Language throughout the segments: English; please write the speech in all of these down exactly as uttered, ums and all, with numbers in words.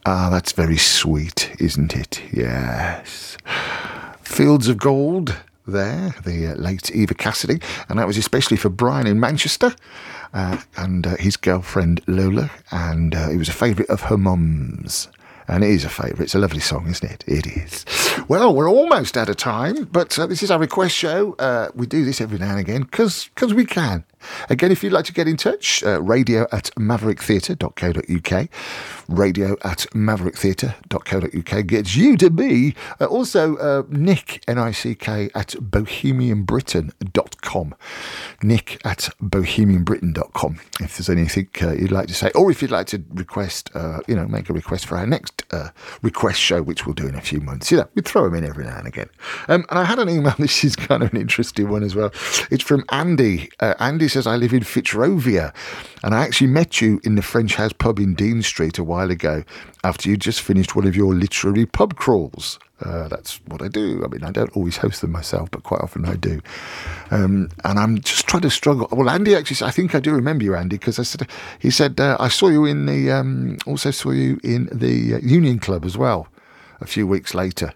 Ah, that's very sweet, isn't it? Yes. Fields of Gold there, the uh, late Eva Cassidy, and that was especially for Brian in Manchester uh, and uh, his girlfriend Lola, and uh, it was a favourite of her mum's. And it is a favourite. It's a lovely song, isn't it? It is. Well, we're almost out of time, but uh, this is our request show. Uh, we do this every now and again because we can. Again, if you'd like to get in touch, uh, radio at maverick theatre dot co dot uk. Radio at maverick theatre dot co dot uk gets you to me. Uh, also, uh, Nick, N I C K, at bohemian britain dot com. Nick at bohemian britain dot com. If there's anything uh, you'd like to say, or if you'd like to request, uh, you know, make a request for our next uh, request show, which we'll do in a few months. You know, we throw them in every now and again. Um, and I had an email. This is kind of an interesting one as well. It's from Andy. Uh, Andy says, I live in Fitzrovia, and I actually met you in the French House pub in Dean Street a while ago after you just finished one of your literary pub crawls. Uh, that's what I do. I mean, I don't always host them myself, but quite often I do. Um, and I'm just trying to struggle. Well, Andy actually, I think I do remember you, Andy, because I said he said uh, I saw you in the um, also saw you in the uh, Union Club as well a few weeks later.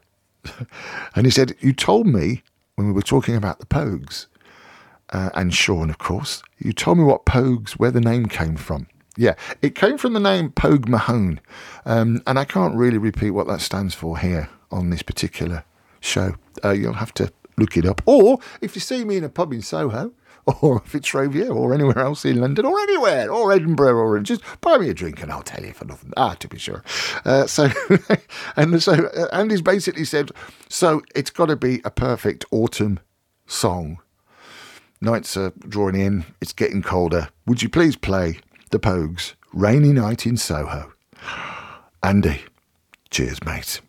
And he said, you told me when we were talking about the Pogues, uh, and Sean, of course, you told me what Pogues, where the name came from. Yeah, it came from the name Pogue Mahone, um, and I can't really repeat what that stands for here on this particular show. Uh, you'll have to look it up. Or if you see me in a pub in Soho, or Fitzrovia, or anywhere else in London, or anywhere, or Edinburgh, or just buy me a drink and I'll tell you for nothing. Ah, to be sure. Uh, so, and so uh, Andy's basically said, so it's got to be a perfect autumn song. Nights are drawing in, it's getting colder. Would you please play the Pogues, Rainy Night in Soho? Andy, cheers, mate.